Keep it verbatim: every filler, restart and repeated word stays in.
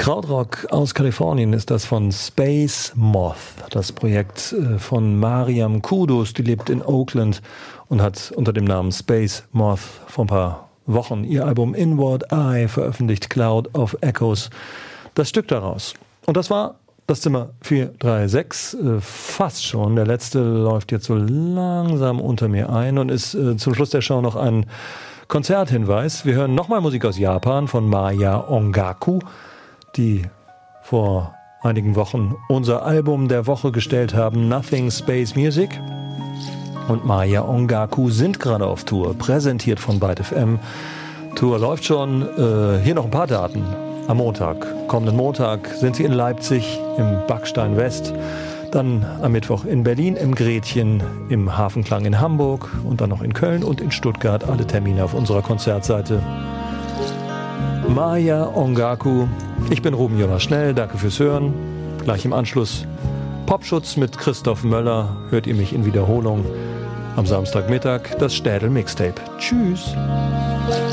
Krautrock aus Kalifornien ist das von Space Moth, das Projekt von Mariam Kudus, die lebt in Oakland und hat unter dem Namen Space Moth vor ein paar Wochen ihr Album Inward Eye veröffentlicht, Cloud of Echoes, das Stück daraus. Und das war das Zimmer vier drei sechs, äh, fast schon. Der letzte läuft jetzt so langsam unter mir ein und ist äh, zum Schluss der Show noch ein Konzerthinweis. Wir hören nochmal Musik aus Japan von Maya Ongaku, die vor einigen Wochen unser Album der Woche gestellt haben, Nothing Space Music. Und Maya Ongaku sind gerade auf Tour, präsentiert von Byte F M. Tour läuft schon. Äh, hier noch ein paar Daten. Am Montag, kommenden Montag, sind sie in Leipzig im Backstein West. Dann am Mittwoch in Berlin im Gretchen, im Hafenklang in Hamburg und dann noch in Köln und in Stuttgart. Alle Termine auf unserer Konzertseite. Maya Ongaku. Ich bin Ruben Jonas Schnell. Danke fürs Hören. Gleich im Anschluss Popschutz mit Christoph Möller. Hört ihr mich in Wiederholung am Samstagmittag. Das Städel Mixtape. Tschüss.